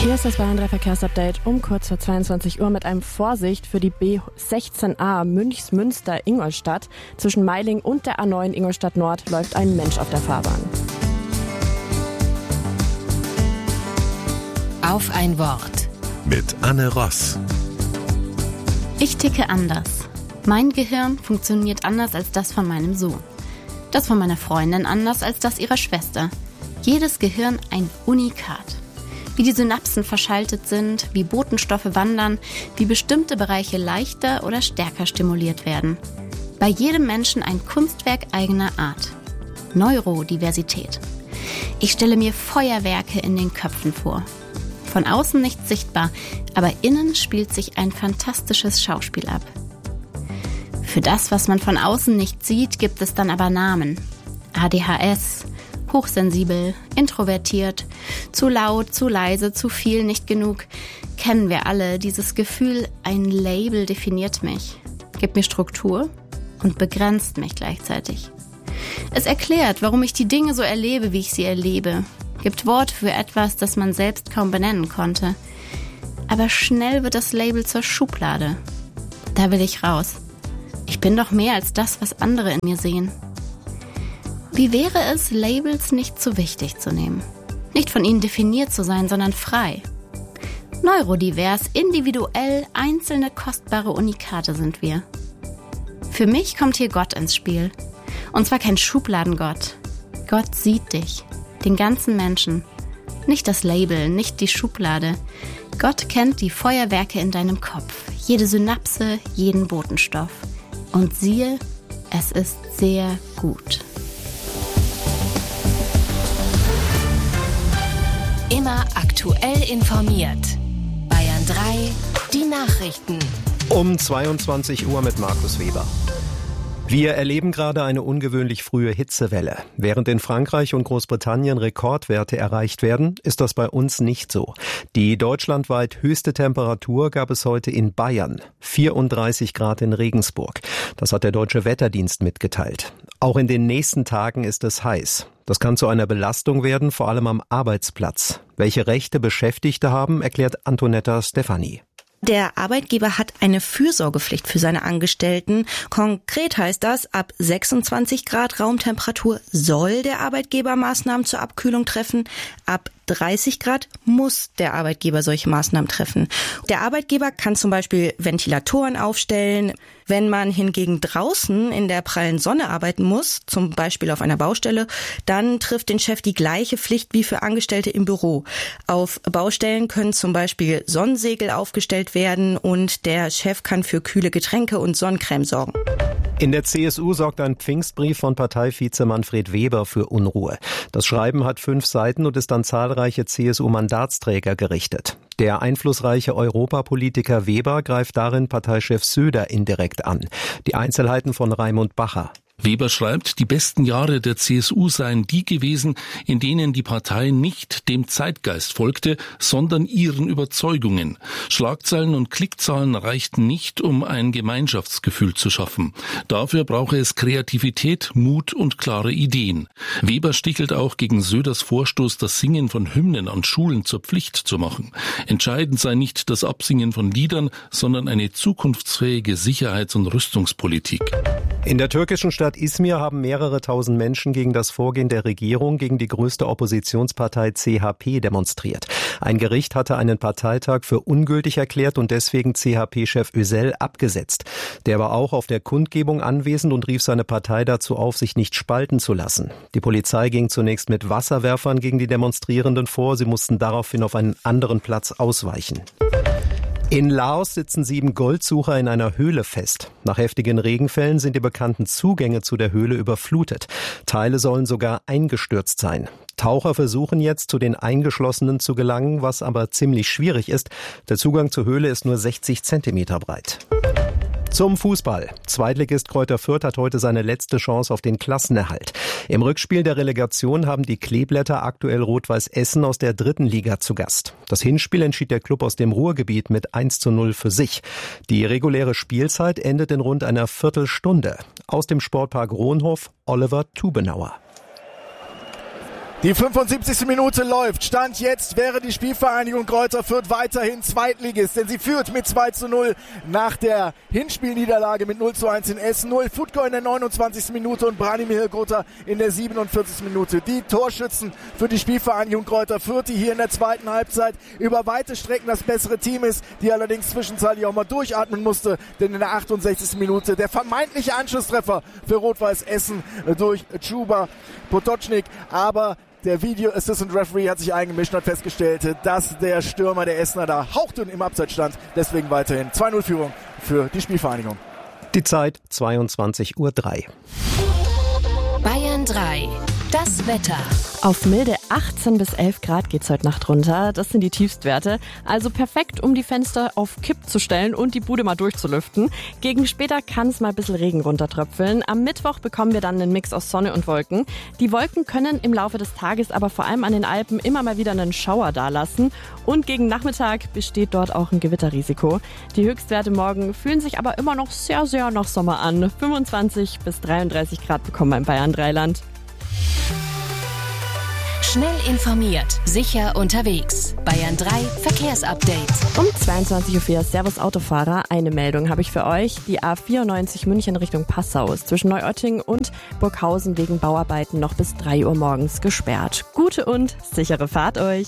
Hier ist das Bayern 3 Verkehrsupdate um kurz vor 22 Uhr mit einem Vorsicht für die B16a Münchs-Münster-Ingolstadt. Zwischen Meiling und der A9 Ingolstadt Nord läuft ein Mensch auf der Fahrbahn. Auf ein Wort. Mit Anne Ross. Ich ticke anders. Mein Gehirn funktioniert anders als das von meinem Sohn. Das von meiner Freundin anders als das ihrer Schwester. Jedes Gehirn ein Unikat. Wie die Synapsen verschaltet sind, wie Botenstoffe wandern, wie bestimmte Bereiche leichter oder stärker stimuliert werden. Bei jedem Menschen ein Kunstwerk eigener Art. Neurodiversität. Ich stelle mir Feuerwerke in den Köpfen vor. Von außen nicht sichtbar, aber innen spielt sich ein fantastisches Schauspiel ab. Für das, was man von außen nicht sieht, gibt es dann aber Namen. ADHS, hochsensibel, introvertiert, zu laut, zu leise, zu viel, nicht genug. Kennen wir alle dieses Gefühl, ein Label definiert mich, gibt mir Struktur und begrenzt mich gleichzeitig. Es erklärt, warum ich die Dinge so erlebe, wie ich sie erlebe, gibt Worte für etwas, das man selbst kaum benennen konnte. Aber schnell wird das Label zur Schublade. Da will ich raus. Ich bin doch mehr als das, was andere in mir sehen. Wie wäre es, Labels nicht zu wichtig zu nehmen? Nicht von ihnen definiert zu sein, sondern frei. Neurodivers, individuell, einzelne kostbare Unikate sind wir. Für mich kommt hier Gott ins Spiel. Und zwar kein Schubladengott. Gott sieht dich, den ganzen Menschen. Nicht das Label, nicht die Schublade. Gott kennt die Feuerwerke in deinem Kopf, jede Synapse, jeden Botenstoff. Und siehe, es ist sehr gut. Immer aktuell informiert. Bayern 3, die Nachrichten. Um 22 Uhr mit Markus Weber. Wir erleben gerade eine ungewöhnlich frühe Hitzewelle. Während in Frankreich und Großbritannien Rekordwerte erreicht werden, ist das bei uns nicht so. Die deutschlandweit höchste Temperatur gab es heute in Bayern, 34 Grad in Regensburg. Das hat der Deutsche Wetterdienst mitgeteilt. Auch in den nächsten Tagen ist es heiß. Das kann zu einer Belastung werden, vor allem am Arbeitsplatz. Welche Rechte Beschäftigte haben, erklärt Antonetta Stefani. Der Arbeitgeber hat eine Fürsorgepflicht für seine Angestellten. Konkret heißt das, ab 26 Grad Raumtemperatur soll der Arbeitgeber Maßnahmen zur Abkühlung treffen. Ab 30 Grad muss der Arbeitgeber solche Maßnahmen treffen. Der Arbeitgeber kann zum Beispiel Ventilatoren aufstellen. Wenn man hingegen draußen in der prallen Sonne arbeiten muss, zum Beispiel auf einer Baustelle, dann trifft den Chef die gleiche Pflicht wie für Angestellte im Büro. Auf Baustellen können zum Beispiel Sonnensegel aufgestellt werden und der Chef kann für kühle Getränke und Sonnencreme sorgen. In der CSU sorgt ein Pfingstbrief von Parteivize Manfred Weber für Unruhe. Das Schreiben hat 5 Seiten und ist an zahlreiche CSU-Mandatsträger gerichtet. Der einflussreiche Europapolitiker Weber greift darin Parteichef Söder indirekt an. Die Einzelheiten von Raimund Bacher. Weber schreibt, die besten Jahre der CSU seien die gewesen, in denen die Partei nicht dem Zeitgeist folgte, sondern ihren Überzeugungen. Schlagzeilen und Klickzahlen reichten nicht, um ein Gemeinschaftsgefühl zu schaffen. Dafür brauche es Kreativität, Mut und klare Ideen. Weber stichelt auch gegen Söders Vorstoß, das Singen von Hymnen an Schulen zur Pflicht zu machen. Entscheidend sei nicht das Absingen von Liedern, sondern eine zukunftsfähige Sicherheits- und Rüstungspolitik. In der türkischen Stadt Izmir haben mehrere tausend Menschen gegen das Vorgehen der Regierung gegen die größte Oppositionspartei CHP demonstriert. Ein Gericht hatte einen Parteitag für ungültig erklärt und deswegen CHP-Chef Özel abgesetzt. Der war auch auf der Kundgebung anwesend und rief seine Partei dazu auf, sich nicht spalten zu lassen. Die Polizei ging zunächst mit Wasserwerfern gegen die Demonstrierenden vor. Sie mussten daraufhin auf einen anderen Platz ausweichen. In Laos sitzen 7 Goldsucher in einer Höhle fest. Nach heftigen Regenfällen sind die bekannten Zugänge zu der Höhle überflutet. Teile sollen sogar eingestürzt sein. Taucher versuchen jetzt, zu den Eingeschlossenen zu gelangen, was aber ziemlich schwierig ist. Der Zugang zur Höhle ist nur 60 Zentimeter breit. Zum Fußball. Zweitligist Greuther Fürth hat heute seine letzte Chance auf den Klassenerhalt. Im Rückspiel der Relegation haben die Kleeblätter aktuell Rot-Weiß Essen aus der 3. Liga zu Gast. Das Hinspiel entschied der Klub aus dem Ruhrgebiet mit 1:0 für sich. Die reguläre Spielzeit endet in rund einer Viertelstunde. Aus dem Sportpark Rohnhof, Oliver Tubenauer. Die 75. Minute läuft. Stand jetzt wäre die Spielvereinigung Greuther Fürth weiterhin Zweitligist, denn sie führt mit 2:0 nach der Hinspielniederlage mit 0:1 in Essen. Noel Futko in der 29. Minute und Branimir Hrgota in der 47. Minute. Die Torschützen für die Spielvereinigung Greuther Fürth, die hier in der zweiten Halbzeit über weite Strecken das bessere Team ist, die allerdings zwischenzeitlich auch mal durchatmen musste, denn in der 68. Minute der vermeintliche Anschlusstreffer für Rot-Weiß Essen durch Chuba Potočnik, aber der Video Assistant Referee hat sich eingemischt und hat festgestellt, dass der Stürmer der Essener da hauchdünn im Abseits stand. Deswegen weiterhin 2:0 Führung für die Spielvereinigung. Die Zeit 22:03 Uhr. Bayern 3. Das Wetter. Auf milde 18 bis 11 Grad geht's heute Nacht runter. Das sind die Tiefstwerte. Also perfekt, um die Fenster auf Kipp zu stellen und die Bude mal durchzulüften. Gegen später kann es mal ein bisschen Regen runtertröpfeln. Am Mittwoch bekommen wir dann einen Mix aus Sonne und Wolken. Die Wolken können im Laufe des Tages aber vor allem an den Alpen immer mal wieder einen Schauer dalassen. Und gegen Nachmittag besteht dort auch ein Gewitterrisiko. Die Höchstwerte morgen fühlen sich aber immer noch sehr, sehr nach Sommer an. 25 bis 33 Grad bekommen wir im Bayern-Dreiland. Schnell informiert, sicher unterwegs. Bayern 3 Verkehrsupdate. Um 22:04 Uhr, Servus Autofahrer, eine Meldung habe ich für euch. Die A94 München Richtung Passau ist zwischen Neuötting und Burghausen wegen Bauarbeiten noch bis 3 Uhr morgens gesperrt. Gute und sichere Fahrt euch.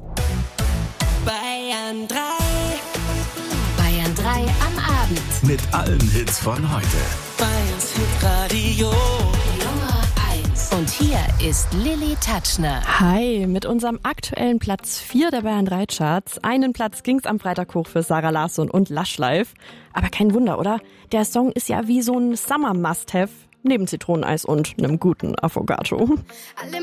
Bayern 3. Bayern 3 am Abend. Mit allen Hits von heute. Bayerns Hitradio. Und hier ist Lilly Tatschner. Hi, mit unserem aktuellen Platz 4 der Bayern 3 Charts. Einen Platz ging's am Freitag hoch für Sarah Larsson und Lush Life. Aber kein Wunder, oder? Der Song ist ja wie so ein Summer Must-Have neben Zitroneneis und einem guten Affogato.